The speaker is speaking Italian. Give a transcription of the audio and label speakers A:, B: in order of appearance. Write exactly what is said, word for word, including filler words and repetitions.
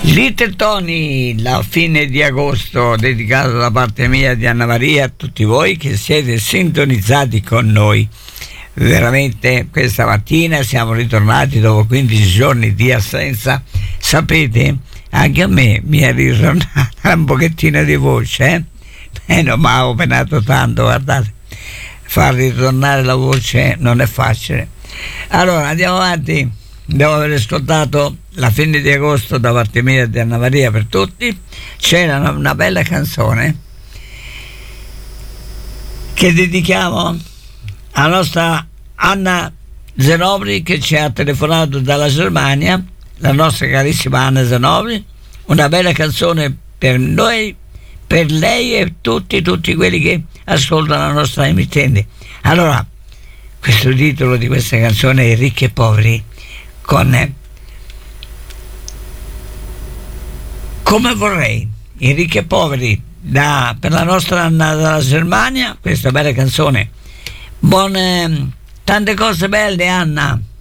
A: Little Tony, la fine di agosto, dedicato da parte mia di Anna Maria a tutti voi che siete sintonizzati con noi. Veramente questa mattina siamo ritornati dopo quindici giorni di assenza. Sapete, anche a me mi è ritornata un pochettino di voce, eh? Eh, non mi avevo penato tanto, guardate, far ritornare la voce non è facile. Allora andiamo avanti. Dopo aver ascoltato la fine di agosto da parte mia di Anna Maria per tutti, c'era una, una bella canzone che dedichiamo alla nostra Anna Zenobri, che ci ha telefonato dalla Germania, la nostra carissima Anna Zenobri. Una bella canzone per noi, per lei e tutti tutti quelli che ascoltano la nostra emittente. Allora, questo titolo di questa canzone è Ricchi e Poveri, con Come vorrei, i Ricchi e Poveri, da, per la nostra Anna dalla Germania, questa bella canzone. Buone, tante cose belle, Anna.